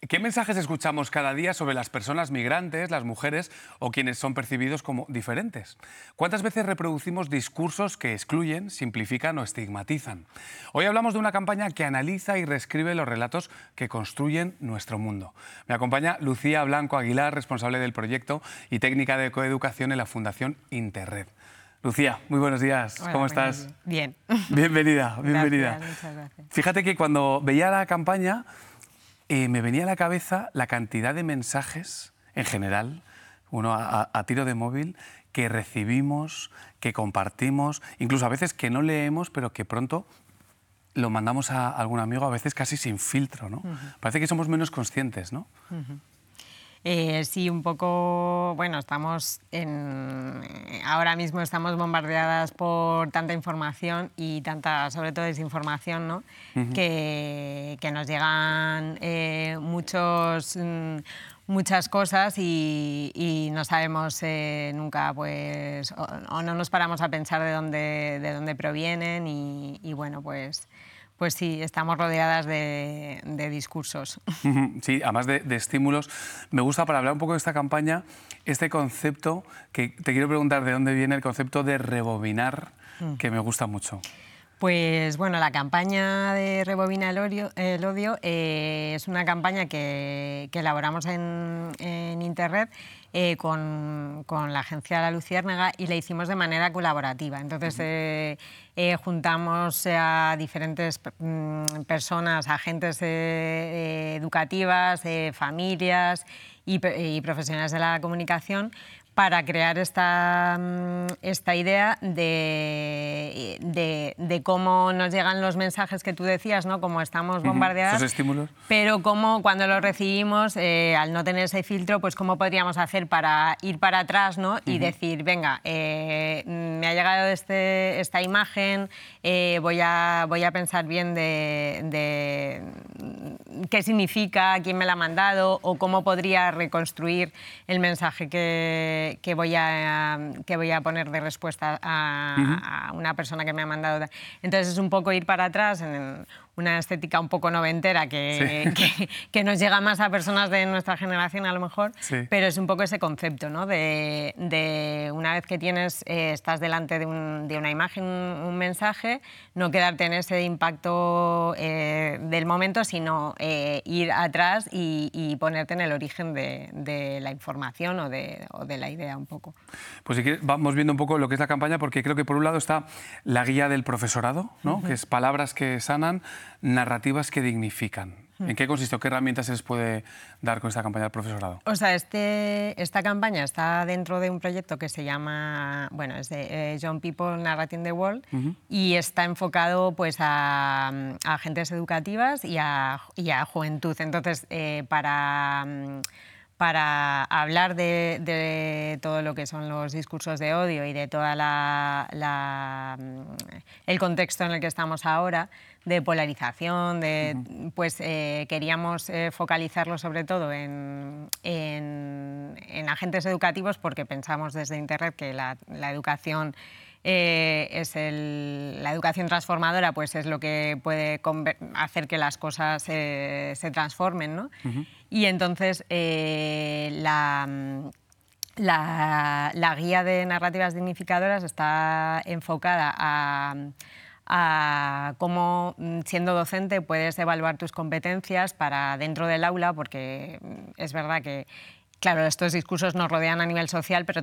¿Qué mensajes escuchamos cada día sobre las personas migrantes, las mujeres o quienes son percibidos como diferentes? ¿Cuántas veces reproducimos discursos que excluyen, simplifican o estigmatizan? Hoy hablamos de una campaña que analiza y reescribe los relatos que construyen nuestro mundo. Me acompaña Lucía Blanco Aguilar, responsable del proyecto y técnica de coeducación en la Fundación Interred. Lucía, muy buenos días. Hola, ¿Cómo estás? Bien. Bienvenida, bienvenida. Gracias, muchas gracias. Fíjate que cuando veía la campaña me venía a la cabeza la cantidad de mensajes, en general, uno a tiro de móvil, que recibimos, que compartimos, incluso a veces que no leemos, pero que pronto lo mandamos a algún amigo, a veces casi sin filtro, ¿no? Parece que somos menos conscientes, ¿no? Sí, un poco, bueno, ahora mismo estamos bombardeadas por tanta información y tanta, sobre todo, desinformación, ¿no? Que nos llegan muchas cosas y no sabemos nunca, pues, o no nos paramos a pensar de dónde provienen y bueno, pues sí, estamos rodeadas de discursos. Sí, además de estímulos. Me gusta, para hablar un poco de esta campaña, este concepto, que te quiero preguntar de dónde viene el concepto de rebobinar, que me gusta mucho. Pues bueno, la campaña de Rebobina el odio es una campaña que elaboramos en Interred con la agencia La Luciérnaga y la hicimos de manera colaborativa. Entonces juntamos a diferentes personas, agentes educativas, familias y profesionales de la comunicación para crear esta idea de cómo nos llegan los mensajes que tú decías, ¿no? Cómo estamos bombardeadas. Esos estímulos. Pero cómo cuando los recibimos, al no tener ese filtro, pues cómo podríamos hacer para ir para atrás, ¿no? Y decir, venga, me ha llegado esta imagen, voy a pensar bien de qué significa, quién me la ha mandado o cómo podría reconstruir el mensaje que voy a poner de respuesta a una persona que me ha mandado. Entonces es un poco ir para atrás en una estética un poco noventera que nos llega más a personas de nuestra generación a lo mejor, pero es un poco ese concepto, ¿no? de una vez que estás delante de una imagen, un mensaje, no quedarte en ese impacto del momento, sino ir atrás y ponerte en el origen de la información o de la idea un poco. Pues si quieres, vamos viendo un poco lo que es la campaña, porque creo que por un lado está la guía del profesorado, ¿no? Que es palabras que sanan, narrativas que dignifican. ¿En qué consiste o qué herramientas se les puede dar con esta campaña al profesorado? O sea, esta campaña está dentro de un proyecto que se llama, bueno, es de Young People Narrating the World y está enfocado pues a agentes educativas y a juventud. Entonces, para hablar de todo lo que son los discursos de odio y de toda el contexto en el que estamos ahora, de polarización, pues queríamos focalizarlo sobre todo en agentes educativos, porque pensamos desde Interred que la educación la educación transformadora, pues es lo que puede hacer que las cosas se transformen, ¿no? Y entonces la guía de narrativas dignificadoras está enfocada a cómo, siendo docente, puedes evaluar tus competencias para dentro del aula, porque es verdad que, claro, estos discursos nos rodean a nivel social, pero